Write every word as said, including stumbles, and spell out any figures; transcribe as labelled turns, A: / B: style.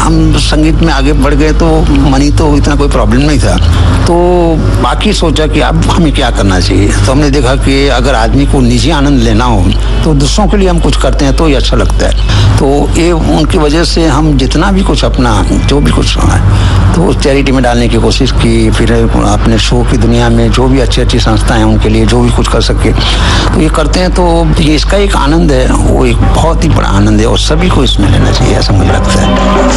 A: हम संगीत में आगे बढ़ गए तो मनी तो इतना कोई प्रॉब्लम नहीं था। तो बाकी सोचा कि अब हमें क्या करना चाहिए। तो हमने देखा कि अगर आदमी को निजी आनंद लेना हो तो दूसरों के लिए हम कुछ करते हैं तो ये अच्छा लगता है। तो ये उनकी वजह से हम जितना भी कुछ अपना जो भी कुछ है तो चैरिटी में डालने की कोशिश की। फिर अपने शो की दुनिया में जो भी अच्छी अच्छी संस्थाएं हैं उनके लिए जो भी कुछ कर सके तो ये करते हैं। तो ये इसका एक आनंद है, वो एक बहुत ही बड़ा आनंद है और सभी को इसमें लेना चाहिए, ऐसा मुझे लगता है।